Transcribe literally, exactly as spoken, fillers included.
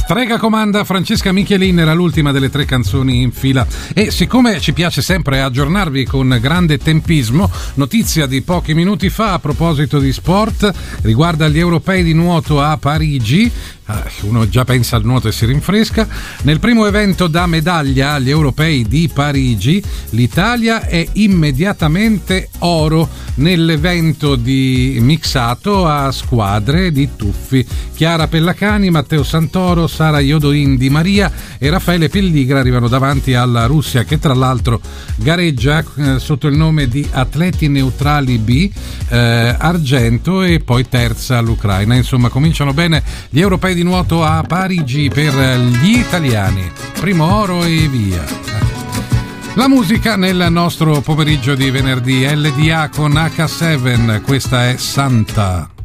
Strega comanda, Francesca Michelin era l'ultima delle tre canzoni in fila e siccome ci piace sempre aggiornarvi con grande tempismo, notizia di pochi minuti fa a proposito di sport riguarda gli europei di nuoto a Parigi. Uno già pensa al nuoto e si rinfresca. Nel primo evento da medaglia agli europei di Parigi l'Italia è immediatamente oro nell'evento di mixato a squadre di tuffi. Chiara Pellacani, Matteo Santoro, Sara Iodoin Di Maria e Raffaele Pelligra arrivano davanti alla Russia, che tra l'altro gareggia eh, sotto il nome di Atleti Neutrali B, eh, argento, e poi terza l'Ucraina. Insomma, cominciano bene gli europei di nuoto a Parigi per gli italiani. Primo oro e via. La musica nel nostro pomeriggio di venerdì. L D A con acca sette, questa è Santa.